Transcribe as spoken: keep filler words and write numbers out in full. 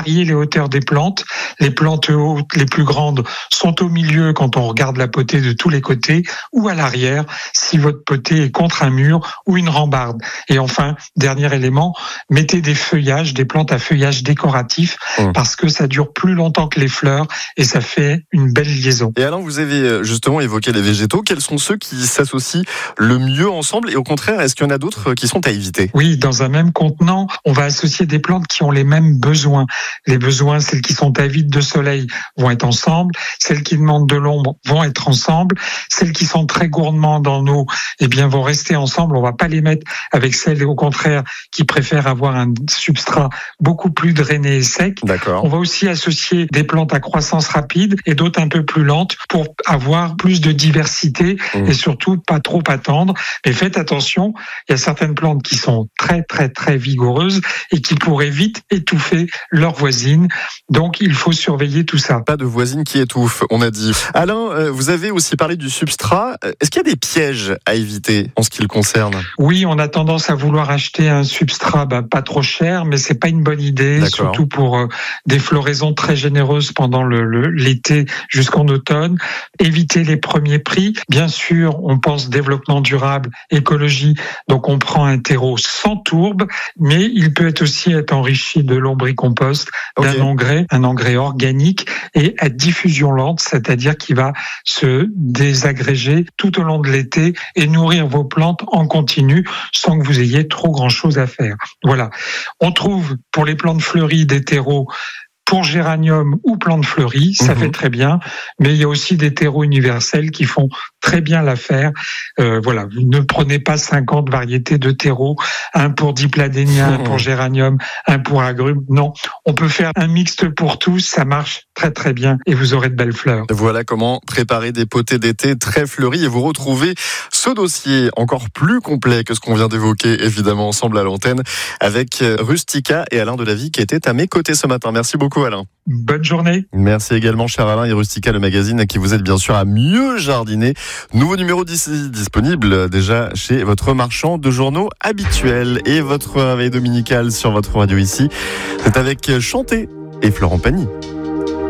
varier les hauteurs des plantes. Les plantes hautes, les plus grandes, sont au milieu quand on regarde la potée de tous les côtés, ou à l'arrière si votre potée est contre un mur ou une rambarde. Et enfin, dernier élément, mettez des feuillages, des plantes à feuillage décoratif, mmh. parce que ça dure plus longtemps que les fleurs et ça fait une belle liaison. Et alors, vous avez justement évoqué les végétaux. Quels sont ceux qui s'associent le mieux ensemble et au contraire, est-ce qu'il y en a d'autres qui sont à éviter ? Oui, dans un même contenant, on va associer des plantes qui ont les mêmes besoins. Les besoins, celles qui sont avides de soleil vont être ensemble, celles qui demandent de l'ombre vont être ensemble, celles qui sont très gourmandes en eau, eh bien, vont rester ensemble. On va pas les mettre avec celles, au contraire, qui préfèrent avoir un substrat beaucoup plus drainé et sec. D'accord. On va aussi associer des plantes à croissance rapide et d'autres un peu plus lentes pour avoir plus de diversité mmh. et surtout pas trop attendre. Mais faites attention, il y a certaines plantes qui sont très très très vigoureuses et qui pourraient vite étouffer leurs voisines. Donc il faut surveiller tout ça. Pas de voisines qui étouffent, on a dit. Alain, vous avez aussi parlé du substrat. Est-ce qu'il y a des pièges à éviter en ce qui le concerne ? Oui, on a tendance à vouloir acheter un substrat bah, pas trop cher, mais c'est pas une bonne idée, D'accord. surtout pour euh, des floraisons très généreuses pendant le, le, l'été jusqu'en automne. Éviter les premiers prix. Bien sûr, on pense développement durable, écologie, donc on prend un terreau sans tourbe, mais il peut être aussi être enrichi de lombricompost, okay. d'un engrais, un engrais organique et à diffusion lente, c'est-à-dire qui va se désagréger tout au long de l'été et nourrir vos plantes en continu sans que vous ayez trop grand-chose à faire. Voilà. On trouve pour les plantes fleuries des terreaux pour géranium ou plantes fleuries, ça mmh. fait très bien, mais il y a aussi des terreaux universels qui font très bien l'affaire. Euh, voilà, vous ne prenez pas cinquante variétés de terreaux, un pour dipladénia, mmh. un pour géranium, un pour agrumes. Non, on peut faire un mixte pour tous, ça marche très très bien et vous aurez de belles fleurs. Voilà comment préparer des potées d'été très fleuries et vous retrouvez ce dossier encore plus complet que ce qu'on vient d'évoquer évidemment ensemble à l'antenne avec Rustica et Alain Delavie qui étaient à mes côtés ce matin. Merci beaucoup Alain. Bonne journée. Merci également cher Alain et Rustica, le magazine qui vous aide bien sûr à mieux jardiner. Nouveau numéro d'ici disponible déjà chez votre marchand de journaux habituel et votre réveil dominical sur votre radio ici. C'est avec Chanter et Florent Pagny.